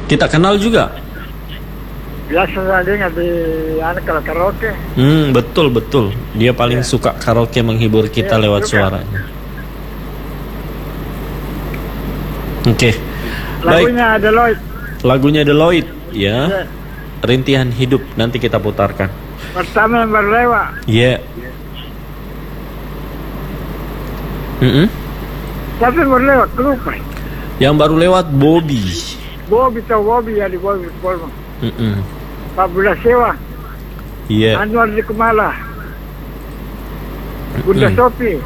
Kita kenal juga. Biasa saja di kalau karaoke. Betul. Dia paling suka karaoke, menghibur kita lewat suaranya. Oke. Lagunya Deloitte. Lagunya Deloitte, ya. Rintihan Hidup, nanti kita putarkan. Pertama yang baru lewat. Siapa yang baru lewat? Lupa. Yang baru lewat Bobby ya, di Bobby. Pak Bunda Sewa. Anwar di Kumala. Bunda Sopi.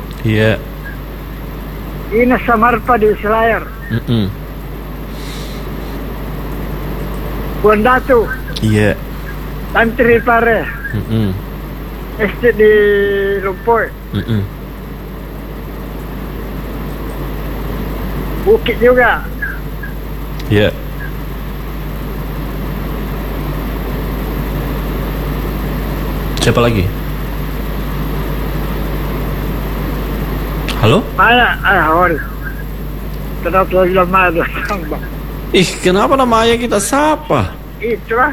Ines Samarpa di Selayar. Buan Datu. Tantri Pare. Estate di Lumpoy. Bukit juga. Siapa lagi? Halo? Maya, kenapa lagi nama ada samba? Kenapa nama ayah kita siapa? Itulah.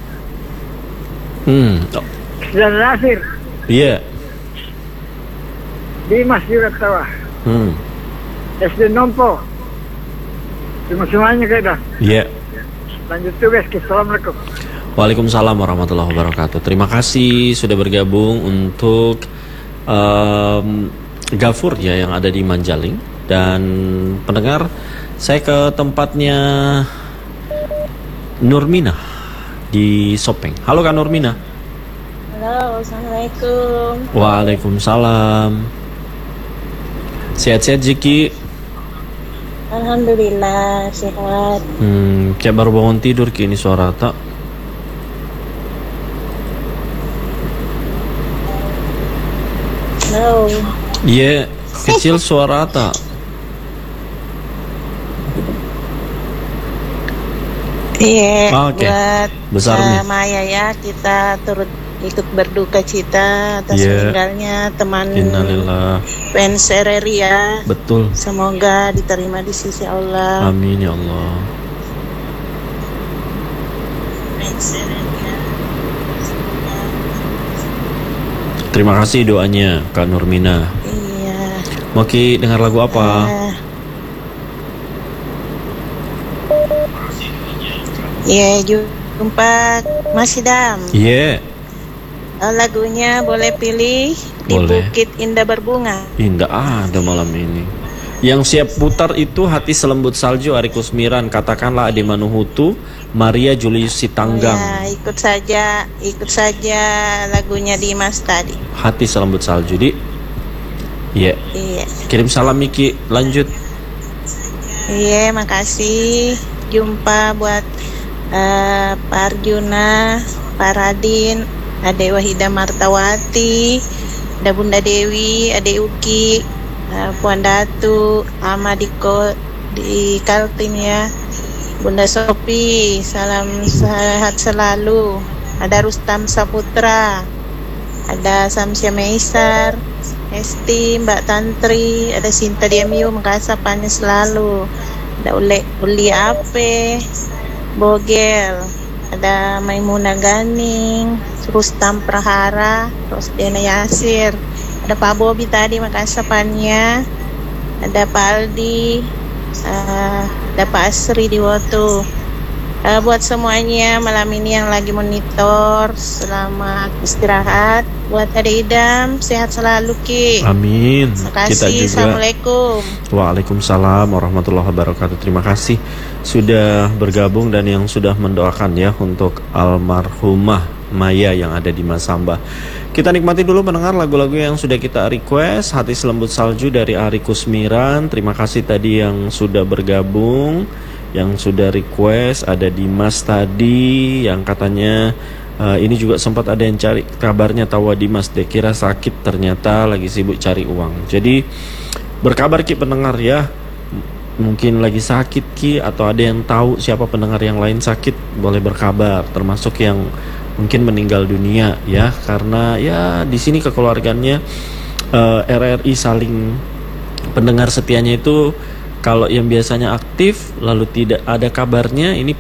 Dan Nasir. Dimas juga tahu. SD Nompo. Semuanya kayak dah. Lanjut tugas. Assalamualaikum. Waalaikumsalam warahmatullahi wabarakatuh. Terima kasih sudah bergabung untuk Gafur ya yang ada di Manjaling. Dan pendengar, saya ke tempatnya Nurmina di Sopeng. Halo Kak Nurmina. Halo, Assalamualaikum. Waalaikumsalam. Sehat-sehat Jiki? Alhamdulillah sehat. Kayak baru bangun tidur kini suara tak? No. Kecil suara tak? Buat besarnya Maya ya, kita turut ikut berduka cita atas meninggalnya teman fans RRI ya. Betul. Semoga diterima di sisi Allah. Amin ya Allah. Terima kasih doanya Kak Nurmina. Mau dengar lagu apa? Jumpa Mas Idam. Lagunya boleh pilih di Bukit Indah Berbunga. Indah ada malam ini. Yang siap putar itu Hati Selembut Salju Ari Kusmiran, Katakanlah Ade Manuhutu, Maria Julius Sitanggang. Ikut saja lagunya Dimas tadi. Hati Selembut Salju di. Kirim salam Miki, lanjut. Makasih. Jumpa buat Pak Arjuna, Pak Radin, Ade Wahida Martawati, ada Bunda Dewi, Ade Uki, Puan Datu, Amadiko di Kaltim ya, Bunda Sopi, salam sehat selalu. Ada Rustam Saputra, ada Samsia Meisar, Esti, Mbak Tantri, ada Sinta Diamiu, makasih sapannya selalu. Ada Uli Ape, Bogel, ada Maimuna Ganing, Rustam Prahara, Rosdena Yasir, ada Pak Bobi tadi, makasih sapannya. Ada Pak Aldi, ada Pak Asri di Woto. Buat semuanya malam ini yang lagi monitor, selamat istirahat. Buat Ade Idam, sehat selalu Ki. Amin. Makasih. Kita juga. Assalamualaikum. Waalaikumsalam warahmatullahi wabarakatuh. Terima kasih sudah bergabung dan yang sudah mendoakan ya untuk almarhumah Maya yang ada di Masamba. Kita nikmati dulu mendengar lagu-lagu yang sudah kita request. Hati Selembut Salju dari Ari Kusmiran. Terima kasih tadi yang sudah bergabung, yang sudah request. Ada Dimas tadi yang katanya ini juga sempat ada yang cari kabarnya, tahu Dimas deh, kira sakit, ternyata lagi sibuk cari uang. Jadi berkabar Ki pendengar ya, mungkin lagi sakit Ki, atau ada yang tahu siapa pendengar yang lain sakit, boleh berkabar, termasuk yang mungkin meninggal dunia ya, karena ya di sini kekeluarganya RRI saling, pendengar setianya itu kalau yang biasanya aktif lalu tidak ada kabarnya, ini